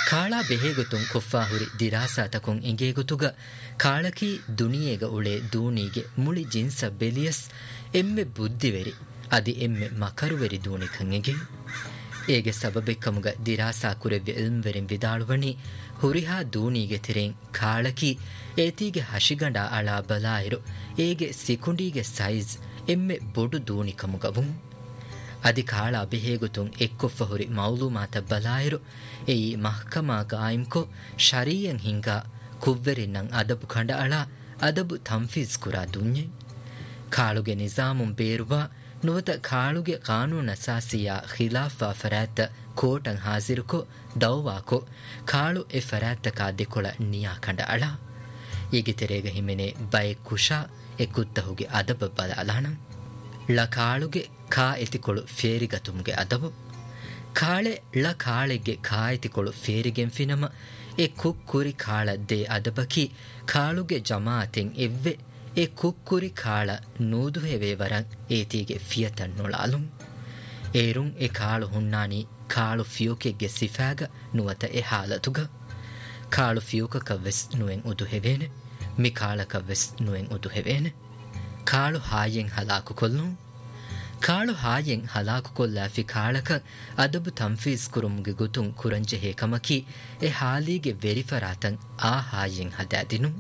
ಕಾಳ ಬೆಹೆಗುತುಂ ಕೊಫ್ಫಾಹುರಿ ದಿರಾಸಾತಕುಂ ಎಂಗೇಗುತುಗ ಕಾಳಕಿ ದುನಿಯೇಗ ಉಳೆ ದೂನಿಗೆ ಮುಳಿ ಜಿನ್ಸ ಬೆಲಿಯಸ್ ಎಮ್ಮೆ ಬುದ್ಧಿವೆರಿ ಅದಿ ಎಮ್ಮೆ ಮಕರುವೆರಿ ದೂನಿಕಂ ಎಂಗೆ ಏಗೆ ಸಬಬೆಕ್ಕಮುಗ ದಿರಾಸಾ ಕುರೆವ್ಯ ಇಲ್ಮ್ವೆರಿಂ ವಿದಾಳುವಣಿ ಹುರಿಹಾ ದೂನಿಗೆ ತಿರೆಂ ಕಾಳಕಿ ಏತಿಗೆ ಹಶಿಗಂಡ ಅಳಾ ಬಲಾಯಿರು ಏಗೆ ಸಿಕುಂಡಿಗೆ ಸೈಜ್ ಎಮ್ಮೆ ಬೊಡು ದೂನಿಕಮುಗವುಂ ಅದಿ ಕಾಳ ಬೆಹೇಗುತುಂ ಎಕ್ಕೊಫ್ಫ ಹುರಿ ಮೌಲೂಮಾತ ಬಲಾಯಿರು ಎಯಿ ಮಹ್ಕಮಾ ಗಾಯಿಮ್ಕೊ ಶರೀಯಂ ಹಿಂಗಾ ಕುವ್ವೆರಿನ್ನಂ ಅದಬು ಕಂಡ ಅಳಾ ಅದಬು ತಂಫೀಜ್ ಕುರಾ ದುನ್ಯೆ ಕಾಳುಗೆ ನಿಜಾಮುಂ ಬೇರುವ ನುವತ ಕಾಳುಗೆ ಕಾನೂನ ಸಾಸಿಯಾ ಖಿಲಾಫಾ ಫರಾತ ಕೋಟಂ ಹಾಜಿರುಕೊ ದೌವಾಕೊ ಕಾಳು ಎ ಫರಾತ ಕಾದೆಕೊಳ ನಿಯಾ ಕಂಡ ಅಳಾ ಈಗೆ ತೆರೆಗ ಹಿಮೆನೆ ಬಯ ಕುಶಾ ಎ ಕುತ್ತಹುಗೆ ಅದಬ ಬಲಾಲಣಂ ಳ ಕಾಳುಗೆ ಕಾ ಎತಿಕೊಳು ಫೇರಿಗತುಮ್ಗೆ ಅದಬು ಕಾಳೆ ಳ ಕಾಳೆಗೆ ಕಾ ಎತಿಕೊಳು ಫೇರಿಗೆಂ ಫಿನಮ ಎ ಕುಕ್ಕುರಿ ಕಾಳ ದೇ ಅದಬಕಿ ಕಾಳುಗೆ ಜಮಾತೆಂ ಎವ್ವೆ ಎ ಕುಕ್ಕುರಿ ಕಾಳ ನೂದುಹೆವೆ ವರಂ ಏತಿಗೆ ಫಿಯತನ್ನೊಳಾಲುಂ ಏರುಂ ಎ ಕಾಳು ಹುಣ್ಣಾನಿ ಕಾಳು ಫಿಯೋಕೆಗೆ ಸಿಫಾಗ ನುವತ ಎ ಹಾಲತುಗ ಕಾಳು ಫಿಯೋಕಕವ್ವೆಸ್ ನುವೆಂ ಉದುಹೆವೇನೆ ಮಿ ಕಾಳಕವ್ವೆಸ್ ನುವೆಂ ಉದುಹೆವೇನೆ ಕಾಳು ಹಾಯೆಂ ಹಲಾಕು ಕೊಲ್ಲುಂ ಕಾಳು ಹಾಯೆಂ ಹಲಾಕು ಕೊಲ್ಲಾಫಿ ಕಾಳಕ ಅದಬು ತಂಫೀಸ್ ಕುರುಮ್ಗೆ ಗುತುಂ ಕುರಂಜೆ ಹೇಕಮಕಿ ಎ ಹಾಲಿಗೆ ವೆರಿಫರಾತಂ ಆ ಹಾಯೆಂ ಹದಾದಿನು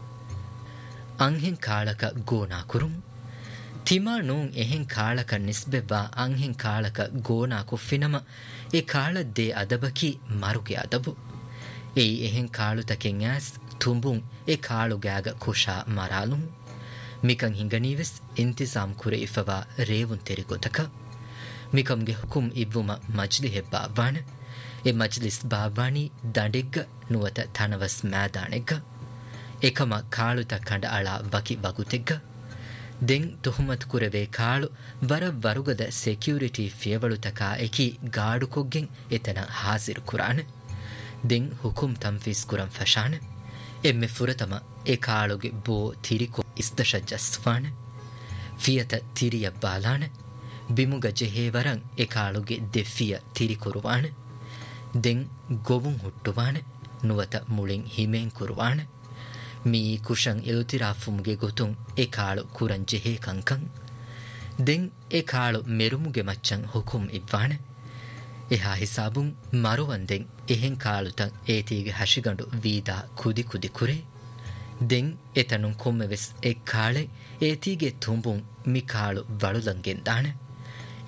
ಅಂಹೆಂ ಕಾಳಕ gonna ಕುರುಂ ತಿಮಾ ನೂಂ ಎಹೆಂ ಕಾಳಕ ನಿಸ್ಬೆವ್ವಾ ಅಂಹೆಂ ಕಾಳಕ gonna ಕುಫ್ಫಿನಮ A ಕಾಳದ್ದೇ ಅದಬಕಿ ಮರುಗೆ ಅದಬು ಎಯಿ ಎಹೆಂ ಕಾಳುತಕೆಂ as ತುಂಬುಂ A ಕಾಳುಗ್ಯಾಗ ಕುಶಾ ಮರಾಲುಂ ಮಿಕಂ ಹಿಂಗನೀವೆಸ್ ಇಂತಿಜಾಮ್ ಕುರೆ ಇಫವಾ ರೇವುನ್ ತೆರಿಗೊತಕ ಮಿಕಂಗೆ ಹುಕುಂ ಇವ್ವುಮ ಮಜ್ಲಿ ಹೆಬ್ಬಾವಾಣ A Majlis ಬಾವಾಣಿ ದಂಡೆಗ್ಗ ನುವತ ಥನವಸ್ ಮ್ಯಾದಾಣೆಗ್ಗ ಏಕಮ ಕಾಳುತ ಕಂಡ ಅಳ ವಕಿ ವಗುತೆಗ್ಗ ದೆಂಗ್ ತುಹುಮತ್ ಕುರೆವೆ ಕಾಳು ವರ ವರುಗದ ಸೆಕ್ಯೂರಿಟಿ ಫಿಯವಳುತಕ ಎಕಿ ಗಾಡು ಕೊಗ್ಗೆಂ ಎತನ ಹಾಜಿರು ಕುರಾಣ ದೆಂಗ್ ಹುಕುಂ ತಂಫೀಸ್ ಕುರಂ ಫಶಾಣ ಎಮ್ಮೆ ಫುರತಮ ಎ ಕಾಳುಗೆ ಬೋ ತಿರಿಕೊ ಇಸ್ತಶಜ್ಜಸ್ವಾಣ ಫಿಯತ ತಿರಿಯ ಬಾಲಾಣ ಬಿಮುಗ ಜೆಹೇವರಂ ಎ ಕಾಳುಗೆ ದೆಫಿಯ ತಿರಿಕೊರುವಾಣ ದೆಂಗ್ ಗೋವುಂ ಹುಟ್ಟುವಾಣ ನುವತ ಮುಳಿಂ ಹಿಮೇಂ ಕುರುವಾಣ ಮೀ ಕುಶಂ ಎಳುತಿರಾಫುಮ್ಗೆ ಗೊತುಂ ಎ ಕಾಳು ಕುರಂ ಜೆಹೇ ಕಂಕಂ ದೆಂಗ್ ಎ ಕಾಳು ಮೆರುಮುಗೆ ಮಚ್ಚಂ ಹುಕುಂ ಇವ್ವಾಣ ಎಹಾ ಹಿಸಾಬುಂ ಮರುವಂದೆಂ ಎಹೆಂ ಕಾಳುತಂ ಏತಿಗೆ ಹಶಿಗಂಡು ವೀದಾ ಕುದಿ ಕುದಿ ಕುರೆ ದೆಂಗ್ ಎತನುಂ ಕೊಮ್ಮೆವೆಸ್ ಎ ಕಾಳೆ ಏತಿಗೆ ತುಂಬುಂ ಮಿ ಕಾಳು ವಳುಲಂಗೆಂದಾಣ